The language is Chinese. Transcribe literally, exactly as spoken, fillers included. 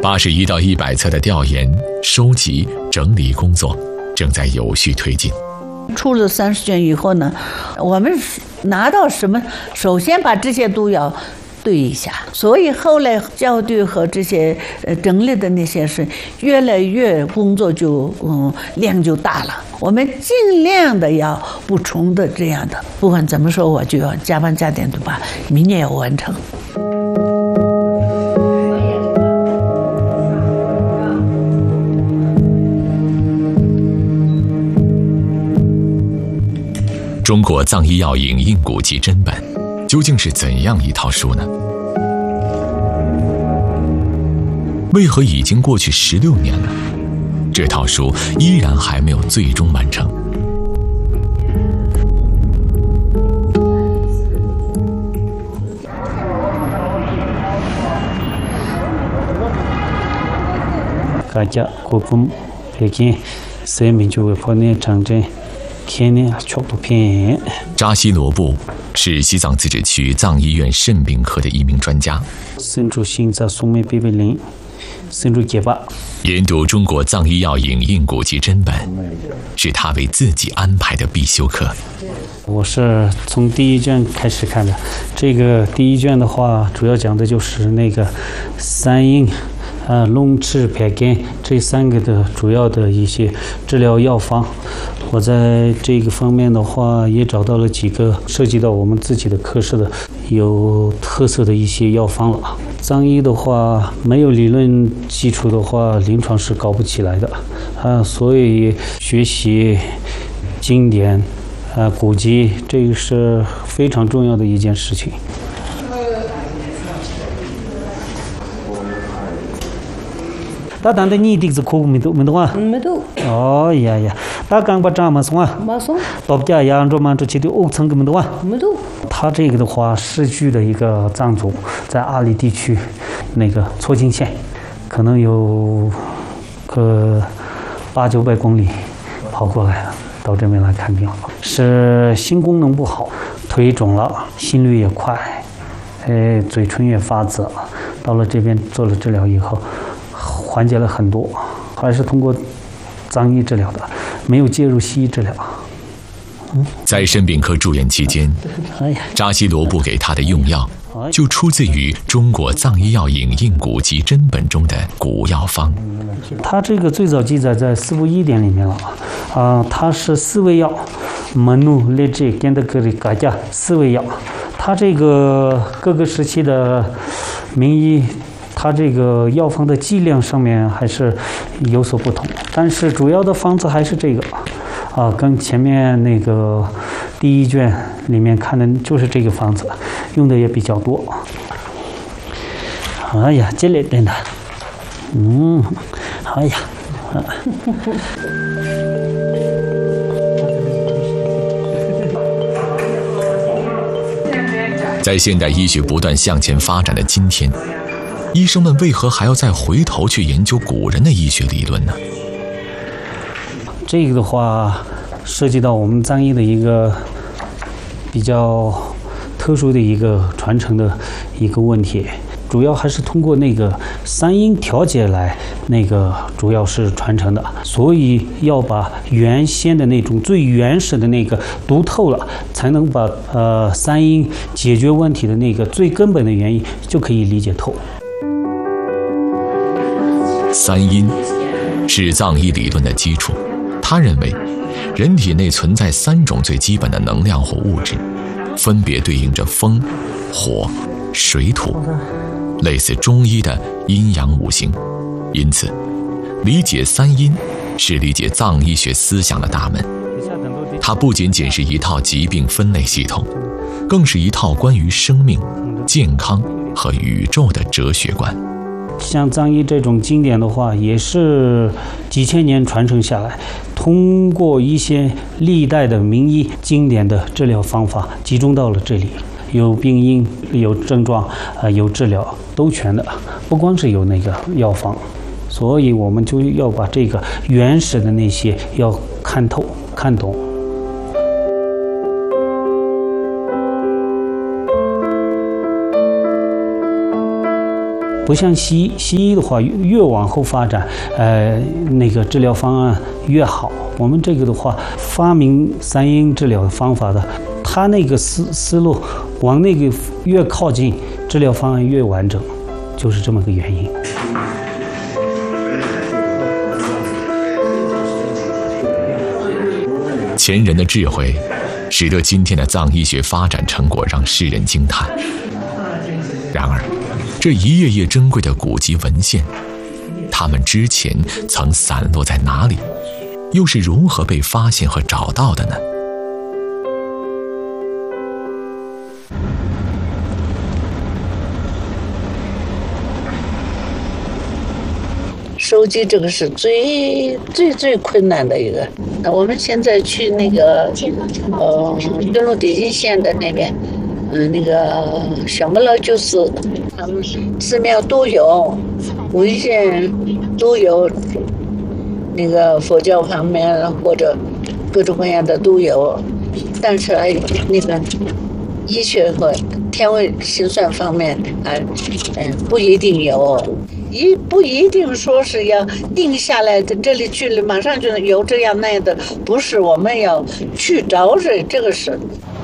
八十一到一百册的调研、收集、整理工作正在有序推进。 出了三十卷以后呢，我们拿到什么，首先把这些都要对一下，所以后来校对和这些呃整理的那些是越来越工作就嗯量就大了。我们尽量的要补充的这样的，不管怎么说，我就要加班加点的把明年要完成。 中国藏医药影印古籍真本究竟是怎样一套书呢？为何已经过去十六年了，这套书依然还没有最终完成？ 大家国风北京三民主为破年长征天年全部片。 扎西罗布是西藏自治区藏医院肾病科的一名专家， 身处心脏素面必备零，深入解剖。 研读中国藏医药影印古籍真本，是他为自己安排的必修课。 我是从第一卷开始看的，这个第一卷的话，主要讲的就是那个三阴。呃，龙翅排根这三个的主要的一些治疗药方，我在这个方面的话也找到了几个涉及到我们自己的科室的有特色的一些药方了。藏医的话，没有理论基础的话，临床是搞不起来的啊，所以学习经典啊古籍，这个是非常重要的一件事情。大单的你的是苦没多没多啊？ 没多。 哦呀呀，大刚把账嘛送啊？ 没送。 到家扬州嘛，这期的欧层没多啊？ 没多。 他这个的话，市区的一个藏族，在阿里地区那个错金县，可能有个八九百公里跑过来了，到这边来看病了。是心功能不好，腿肿了，心率也快，哎，嘴唇也发紫了。到了这边做了治疗以后。缓解了很多，还是通过藏医治疗的，没有介入西医治疗。 嗯、在肾病科住院期间，扎西罗布给他的用药就出自于中国藏医药影印古籍真本中的古药方。 他这个最早记载在四部医典里面了啊，它是四味药，门努列治甘德格里嘎加四味药。他这个各个时期的名医。它这个药方的剂量上面还是有所不同，但是主要的方子还是这个，啊，跟前面那个第一卷里面看的就是这个方子，用的也比较多。哎呀，这类的，嗯，哎呀，啊、 在现代医学不断向前发展的今天。医生们为何还要再回头去研究古人的医学理论呢？ 这个的话，涉及到我们藏医的一个比较特殊的一个传承的一个问题，主要还是通过那个三阴调节来那个主要是传承的，所以要把原先的那种最原始的那个读透了，才能把呃三阴解决问题的那个最根本的原因就可以理解透。 三阴是藏医理论的基础，他认为人体内存在三种最基本的能量或物质，分别对应着风、火、水、土，类似中医的阴阳五行。因此理解三阴是理解藏医学思想的大门，它不仅仅是一套疾病分类系统，更是一套关于生命、健康和宇宙的哲学观。 像藏医这种经典的话，也是几千年传承下来，通过一些历代的名医经典的治疗方法集中到了这里，有病因、有症状、呃，有治疗，都全的，不光是有那个药方，所以我们就要把这个原始的那些要看透、看懂。 不像西医，西医的话越往后发展，呃，那个治疗方案越好。我们这个的话，发明三阴治疗的方法的，他那个思思路往那个越靠近，治疗方案越完整，就是这么个原因。 前人的智慧，使得今天的藏医学发展成果让世人惊叹。然而，这一页页珍贵的古籍文献，它们之前曾散落在哪里，又是如何被发现和找到的呢？ 收集这个是最最最困难的一个。那我们现在去那个呃登陆底金县的那边，嗯、呃，那个小木老居士，他们寺庙都有，文献都有，那个佛教方面或者各种各样的都有，但是还那个医学和天文心算方面啊，嗯，不一定有。一不一定说是要定下来的，这里去了马上就有这样那样的，不是我们要去找人，这个是